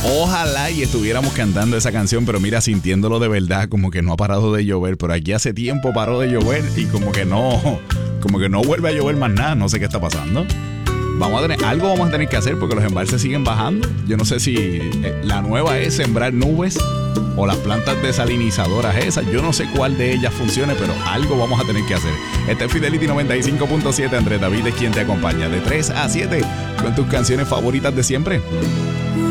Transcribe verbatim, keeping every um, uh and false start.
Ojalá y estuviéramos cantando esa canción, pero mira, sintiéndolo de verdad, como que no ha parado de llover. Pero aquí hace tiempo paró de llover y como que no, como que no vuelve a llover más nada. No sé qué está pasando. Vamos a tener, algo vamos a tener que hacer porque los embalses siguen bajando. Yo no sé si eh, la nueva es sembrar nubes o las plantas desalinizadoras esas. Yo no sé cuál de ellas funcione, pero algo vamos a tener que hacer. Este es Fidelity noventa y cinco punto siete. Andrés David es quien te acompaña de tres a siete con tus canciones favoritas de siempre.